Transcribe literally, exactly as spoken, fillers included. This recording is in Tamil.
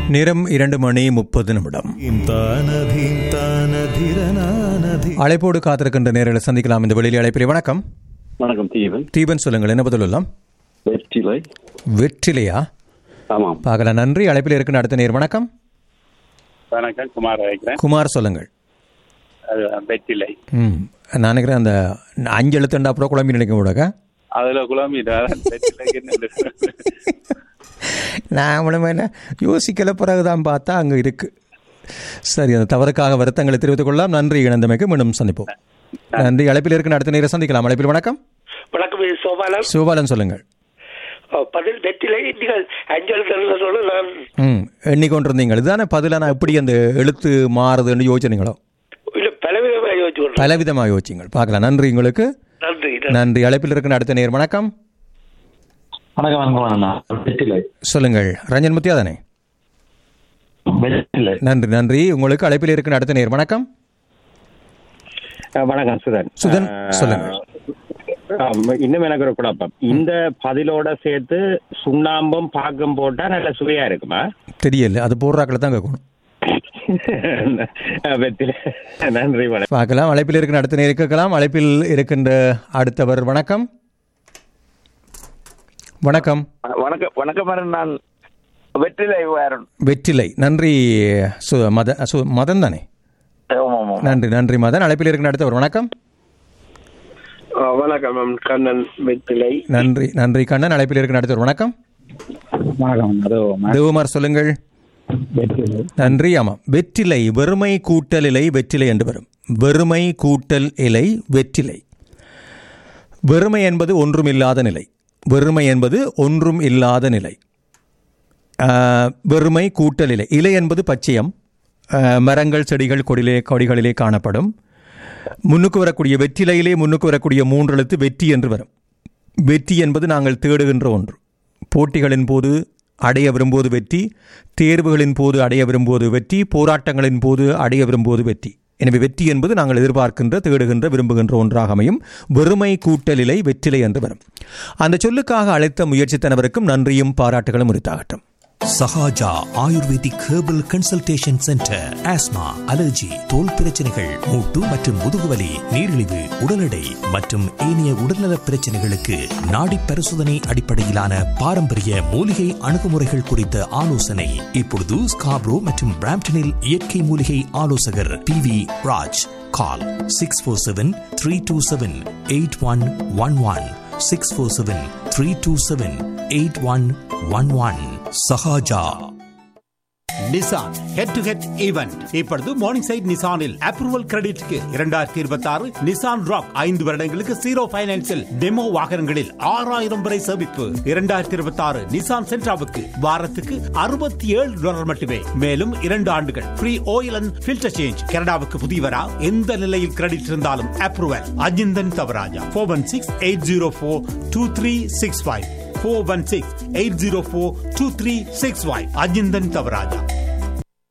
நேரம் இரண்டு மணி முப்பது நிமிடம். அழைப்போடு காத்திருக்கின்ற நேரில் சந்திக்கலாம். இந்த வெளியில் அழைப்பிலே வணக்கம். வணக்கம் தீபன். தீபன் சொல்லுங்கள், என்ன பதில் எல்லாம்? வெற்றிலை. வெற்றிலையா? ஆமாம். பார்க்கலாம். நன்றி. அழைப்பில் இருக்கின்ற அடுத்த நேர் வணக்கம். வணக்கம், குமார். குமார் சொல்லுங்கள். வெற்றிலை. ம் நான் நினைக்கிறேன் அந்த அஞ்சு எழுத்துண்டா அப்புறம் குழம்பி நினைக்க கூடாக்க அதுல குழம்பி நான் என்ன யோசிக்கல, பிறகுதான் பார்த்தா அங்கே இருக்கு. சரி, அந்த தவறுக்காக வருத்தங்களை தெரிவித்துக் கொள்ளலாம். நன்றி. இணைந்தமைக்கு மீண்டும் சந்திப்போம். நன்றி. அழைப்பில் இருக்கின்ற அடுத்த நேரம் சந்திக்கலாம். அழைப்பில் வணக்கம். வணக்கம், சோபாலன். சோபாலன் சொல்லுங்கள். பதில் வெற்றிலை. நீங்கள் அஞ்சல் நான் ம் எண்ணிக்கொண்டிருந்தீங்க. இதுதானே பதிலாக நான் எப்படி அந்த எழுத்து மாறுதுன்னு யோசிச்சீங்களோ? இல்ல, பலவிதமாக யோசிச்சு பலவிதமாக யோசிச்சிங்கள். பார்க்கலாம். நன்றி உங்களுக்கு. நன்றி. நன்றி. அழைப்பில் இருக்கின்ற அடுத்த நேர் வணக்கம். வணக்கம். வெற்றிலை சொல்லுங்கள். ரஞ்சன் முத்தியா தானே? நன்றி. நன்றி உங்களுக்கு. அழைப்பில் இருக்கின்ற அடுத்த நேர் வணக்கம். வணக்கம், சுதன். சுதன் சொல்லுங்கள். இன்னும் எனக்கு ஒரு குழப்பம். இந்த பதிலோட சேர்த்து சுண்ணாம்பும் பாக்கம் போட்டா நல்ல சுவையா இருக்குமா? தெரியல, அது போடுறாக்களை தான் கேட்கணும். நன்றி. பார்க்கலாம். அழைப்பில் இருக்கின்ற அடுத்த நேர் கேட்கலாம். அழைப்பில் இருக்கின்ற அடுத்தவர் வணக்கம். வணக்கம். வணக்கம். வணக்கம். நான் வெற்றிலை. வெற்றிலை. நன்றி. மதன் மதன் தானே? நன்றி. நன்றி மதன். அழைப்பில் இருக்கின்ற அடுத்தவர் வணக்கம். வணக்கம், கண்ணன். வெற்றிலை. நன்றி. நன்றி கண்ணன். அழைப்பில் இருக்கின்ற அடுத்தவர் வணக்கம். வணக்கம், தேவமார் சொல்லுங்கள். நன்றி. ஆமாம், வெற்றிலை. வெறுமை கூட்டல் இலை வெற்றிலை என்று வரும். வெறுமை கூட்டல் இலை வெற்றிலை. வெறுமை என்பது ஒன்றும் இல்லாத நிலை. வெறுமை என்பது ஒன்றும் இல்லாத நிலை. வெறுமை கூட்டல் இலை. இலை என்பது பச்சையம். மரங்கள், செடிகள், கொடிலே கொடிகளிலே காணப்படும். முன்னுக்கு வரக்கூடிய வெற்றிலையிலே முன்னுக்கு வரக்கூடிய மூன்று எழுத்து வெற்றி என்று வரும். வெற்றி என்பது நாங்கள் தேடுகின்ற ஒன்று. போட்டிகளின் போது அடைய விரும்புவது வெற்றி, தேர்வுகளின் போது அடைய விரும்புவது வெற்றி, போராட்டங்களின் போது அடைய விரும்புவது வெற்றி. எனவே வெற்றி என்பது நாங்கள் எதிர்பார்க்கின்ற, தேடுகின்ற, விரும்புகின்ற ஒன்றாக அமையும். வெறுமை கூட்டலிலை வெற்றிலை என்று வரும். அந்த சொல்லுக்காக அழைத்த முயற்சித்தனவருக்கும் நன்றியும் பாராட்டுகளும் உரித்தாகட்டும். Sahaja ayurvedic herbal consultation centre. Asthma, allergy, தோல் பிரச்சனைகள், மூட்டு மற்றும் முதுகுவலி, நீரிழிவு, உடல் எடை மற்றும் ஏனைய உடல்நல பிரச்சனைகளுக்கு நாடி பரிசோதனை அடிப்படையிலான பாரம்பரிய மூலிகை அணுகுமுறைகள் குறித்த ஆலோசனை இப்பொழுது ஸ்காப்ரோ மற்றும் பிராம்டனில் இயற்கை மூலிகை ஆலோசகர் P V Raj. Call six four seven three two seven eight one one one six four seven three two seven eight one one one. Sahaja. Nissan head to head event இப்பொழுது மார்னிங் சைட் நிசானில் அப்ரூவல் கிரெடிட்க்கு இரண்டாயிரத்தி இருபத்தி ஆறு நிசான் ராக் ஐந்து வருடங்களுக்கு ஜீரோ பைனான்சில் டெமோ வாகனங்களில் ஆறாயிரம் வரை சேமிப்பு. இரண்டாயிரத்தி இருபத்தி ஆறு நிசான் சென்ட்ராவுக்கு வாரத்துக்கு அறுபத்தி ஏழு டாலர் மட்டுமே. மேலும் இரண்டு ஆண்டுகள் free oil and filter change. கனடாவுக்கு புதியவரா? எந்த நிலையில் கிரெடிட் இருந்தாலும் approval. Ajinthan Thavaraja. Four one six eight zero four two three six five. Four one six eight zero four two three six five. Ajinthan Thavaraja.